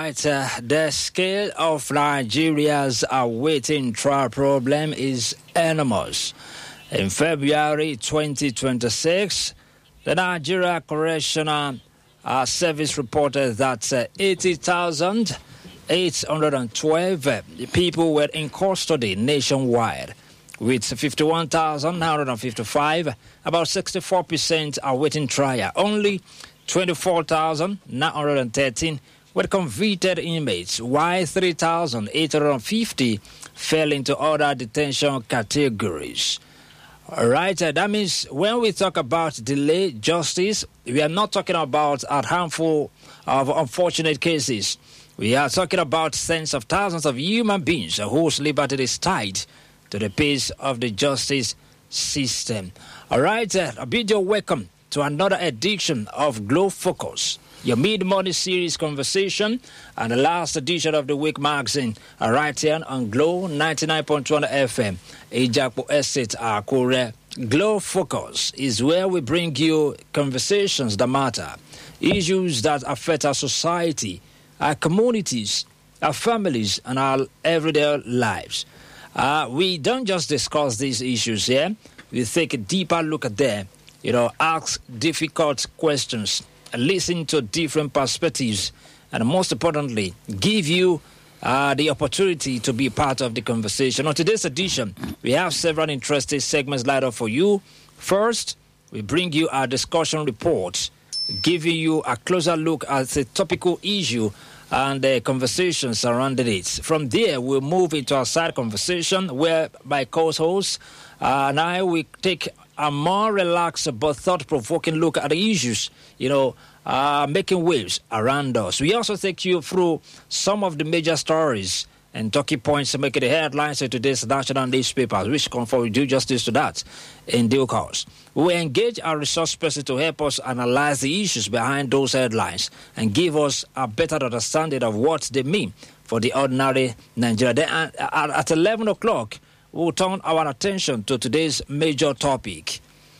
right, the scale of Nigeria's awaiting trial problem is enormous. In February 2026, the Nigeria Correctional Service reported that 80,812 people were in custody nationwide, with 51,955, about 64% awaiting trial. Only 24,913 were convicted inmates, while 3,850 fell into other detention categories. All right, that means when we talk about delayed justice, we are not talking about a handful of unfortunate cases. We are talking about tens of thousands of human beings whose liberty is tied to the pace of the justice system. All right, a big welcome to another edition of Glow Focus, your mid-morning series conversation, and the last edition of the week magazine, right here on Glow 99.1 FM, Ejapo Estate, Akure. Glow Focus is where we bring you conversations that matter, issues that affect our society, our communities, our families, and our everyday lives. We don't just discuss these issues here. We take a deeper look at them, ask difficult questions, listen to different perspectives, and most importantly, give you the opportunity to be part of the conversation. On today's edition, we have several interesting segments lined up for you. First, we bring you our discussion report, giving you a closer look at a topical issue and the conversation surrounding it. From there, we'll move into our side conversation where my co-hosts and I will take a more relaxed but thought-provoking look at the issues, making waves around us. We also take you through some of the major stories and talking points making the headlines of today's national newspapers, which conform will do justice to that in due course. We will engage our resource person to help us analyze the issues behind those headlines and give us a better understanding of what they mean for the ordinary Nigerian. Then at 11 o'clock, we will turn our attention to today's major topic.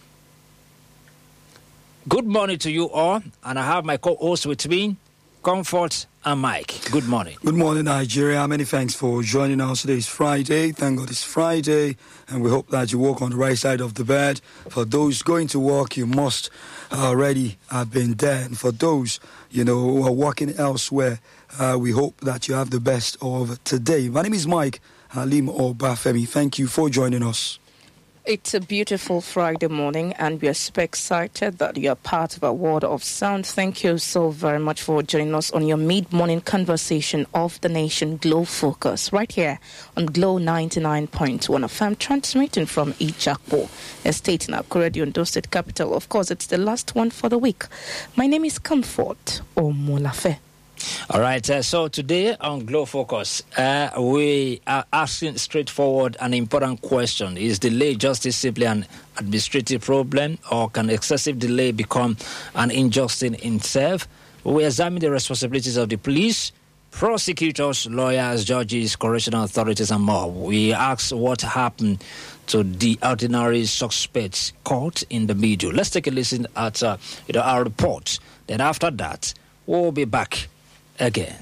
Good morning to you all, and I have my co-host with me, Comfort and Mike. Good morning. Good morning, Nigeria. Many thanks for joining us. Today is Friday. Thank God it's Friday, and we hope that you walk on the right side of the bed. For those going to work, you must already have been there. And for those, who are working elsewhere, we hope that you have the best of today. My name is Mike Halim Obafemi. Thank you for joining us. It's a beautiful Friday morning, and we are super excited that you're part of a world of sound. Thank you so very much for joining us on your mid-morning conversation of the nation, Glow Focus, right here on Glow 99.1 FM, transmitting from Ijakpo Estate in Akure, the Ondo State capital. Of course, it's the last one for the week. My name is Comfort Omolafe. All right, so today on Glow Focus, we are asking straightforward and important question. Is delayed justice simply an administrative problem, or can excessive delay become an injustice in itself? We examine the responsibilities of the police, prosecutors, lawyers, judges, correctional authorities, and more. We ask what happened to the ordinary suspects caught in the middle. Let's take a listen at our report. Then after that, we'll be back again.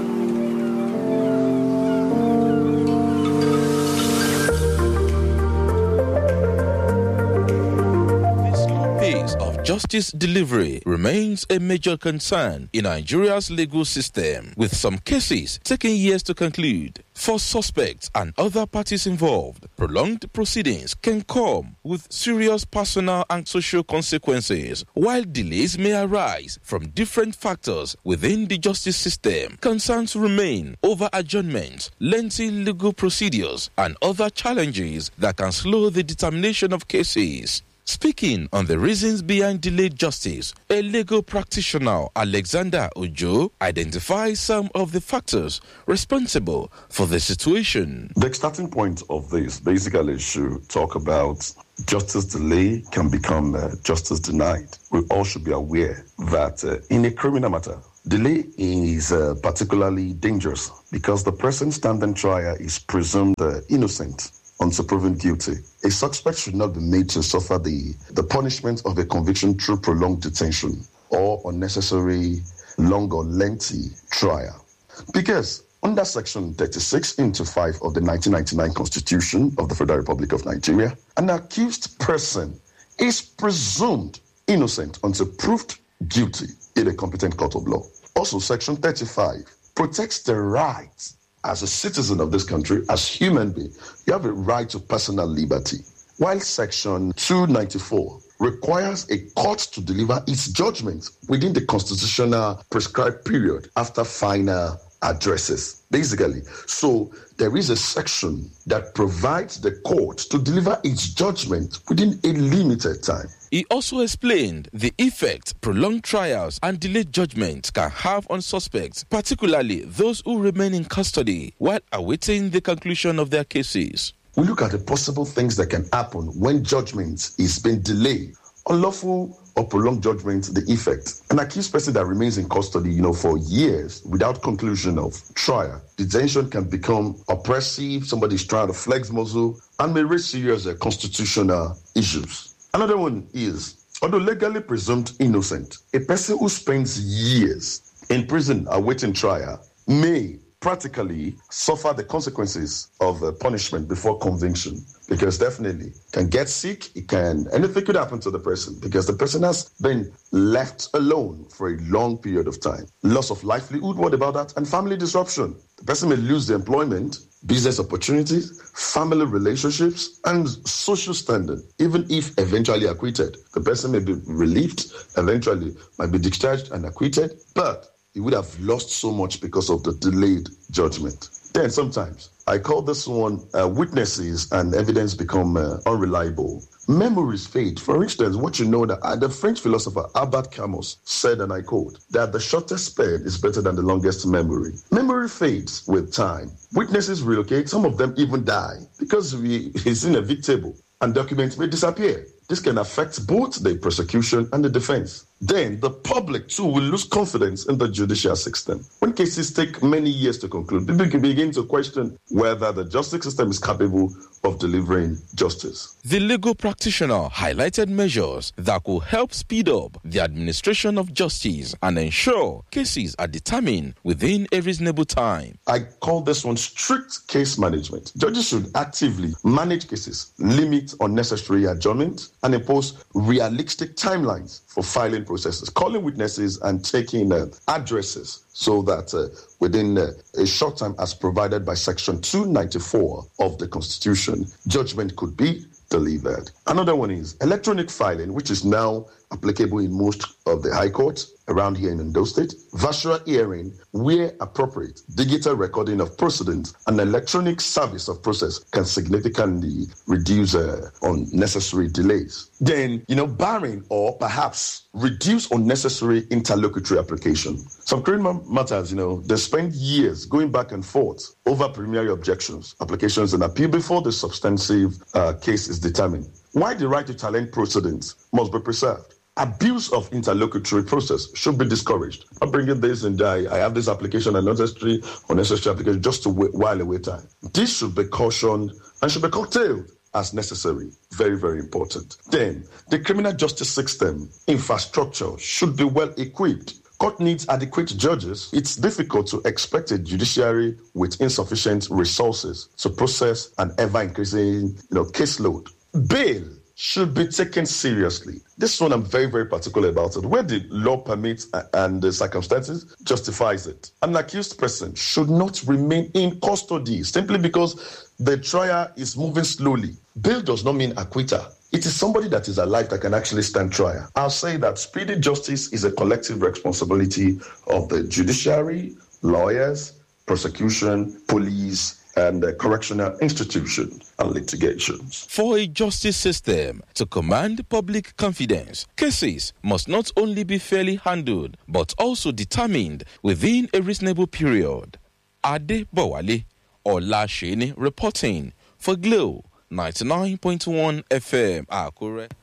Justice delivery remains a major concern in Nigeria's legal system, with some cases taking years to conclude. For suspects and other parties involved, prolonged proceedings can come with serious personal and social consequences. While delays may arise from different factors within the justice system, concerns remain over adjournments, lengthy legal procedures, and other challenges that can slow the determination of cases. Speaking on the reasons behind delayed justice, a legal practitioner, Alexander Ojo, identifies some of the factors responsible for the situation. The starting point of this basically should talk about justice delay can become justice denied. We all should be aware that in a criminal matter, delay is particularly dangerous because the person standing trial is presumed innocent until proven guilty. A suspect should not be made to suffer the punishment of a conviction through prolonged detention or unnecessary long or lengthy trial. Because under Section 36(5) of the 1999 Constitution of the Federal Republic of Nigeria, an accused person is presumed innocent until proved guilty in a competent court of law. Also, Section 35 protects the rights as a citizen of this country, as human being. You have a right to personal liberty. While Section 294 requires a court to deliver its judgment within the constitutional prescribed period after final addresses, basically. So there is a section that provides the court to deliver its judgment within a limited time. He also explained the effect prolonged trials and delayed judgments can have on suspects, particularly those who remain in custody while awaiting the conclusion of their cases. We look at the possible things that can happen when judgment is being delayed. Unlawful or prolonged judgment, the effect. An accused person that remains in custody, for years without conclusion of trial, detention can become oppressive, somebody's trying to flex muscle, and may raise serious constitutional issues. Another one is, although legally presumed innocent, a person who spends years in prison awaiting trial may practically suffer the consequences of punishment before conviction, because definitely can get sick, anything could happen to the person because the person has been left alone for a long period of time. Loss of livelihood, what about that? And family disruption. The person may lose their employment, business opportunities, family relationships, and social standing. Even if eventually acquitted, the person may be relieved, eventually might be discharged and acquitted, but he would have lost so much because of the delayed judgment. Then sometimes, I call this one witnesses and evidence become unreliable. Memories fade. For instance, what you know that the French philosopher Albert Camus said, and I quote, that the shortest span is better than the longest memory. Memory fades with time. Witnesses relocate. Some of them even die because it's inevitable, and documents may disappear. This can affect both the prosecution and the defense. Then the public too will lose confidence in the judicial system. When cases take many years to conclude, people can begin to question whether the justice system is capable of delivering justice. The legal practitioner highlighted measures that could help speed up the administration of justice and ensure cases are determined within a reasonable time. I call this one strict case management. Judges should actively manage cases, limit unnecessary adjournment, and impose realistic timelines for filing processes, calling witnesses and taking addresses so that within a short time as provided by Section 294 of the Constitution, judgment could be delivered. Another one is electronic filing, which is now applicable in most of the high courts around here in Ondo State, virtual hearing where appropriate, digital recording of proceedings, and electronic service of process can significantly reduce unnecessary delays. Then, barring or perhaps reduce unnecessary interlocutory application. Some criminal matters, they spend years going back and forth over preliminary objections, applications, and appeal before the substantive case is determined. Why the right to challenge proceedings must be preserved. Abuse of interlocutory process should be discouraged. I'm bringing this and I have this application and unnecessary application just to while away time. This should be cautioned and should be curtailed as necessary. Very, very important. Then, the criminal justice system infrastructure should be well equipped. Court needs adequate judges. It's difficult to expect a judiciary with insufficient resources to process an ever-increasing, caseload. Bail should be taken seriously. This one I'm very, very particular about it. Where the law permits and the circumstances justifies it. An accused person should not remain in custody simply because the trial is moving slowly. Bail does not mean acquittal. It is somebody that is alive that can actually stand trial. I'll say that speedy justice is a collective responsibility of the judiciary, lawyers, prosecution, police, and correctional institutions and litigations. For a justice system to command public confidence, cases must not only be fairly handled, but also determined within a reasonable period. Ade Bowale Olasheni reporting for Glow 99.1 FM Akure.